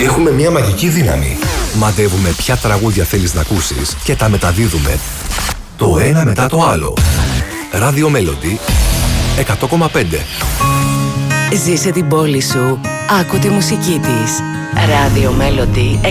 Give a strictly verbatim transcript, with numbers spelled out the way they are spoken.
Έχουμε μια μαγική δύναμη. Μαντεύουμε ποια τραγούδια θέλεις να ακούσεις και τα μεταδίδουμε το ένα μετά το άλλο. Radio Melody εκατό κόμμα πέντε. Ζήσε την πόλη σου. Άκου τη μουσική της. Radio Melody